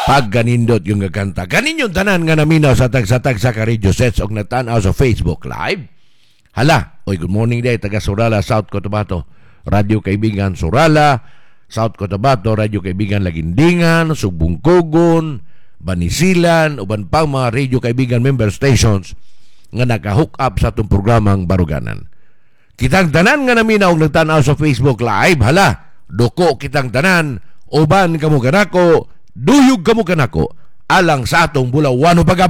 Pag ganindot yung gaganta. Ganin yung tanan nga naminaw sa tag-satag sa ka-radio sets o natanaw sa Facebook Live. Hala, oy, good morning day, taga Surala, South Cotabato. Radio Kaibigan Surala, South Cotabato, Radio Kaibigan Lagindingan, Sugbungkugon, Banisilan, uban pang mga Radio Kaibigan member stations nga naka-hook up sa itong programang Baruganan. Kitang tanan nga naminaw nagtanaw sa Facebook Live. Hala, doko kitang tanan, uban kamo kanako, duyog kamo kanako, alang sa atong Bulawan o Pagabay.